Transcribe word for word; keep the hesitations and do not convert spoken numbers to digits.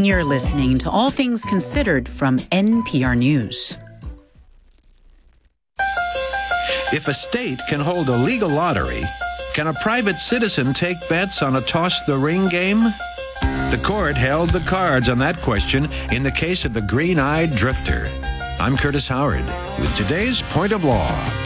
You're listening to All Things Considered from N P R News. If a state can hold a legal lottery, can a private citizen take bets on a toss-the-ring game? The court held the cards on that question in the case of the Green-Eyed Drifter. I'm Curtis Howard with today's Point of Law.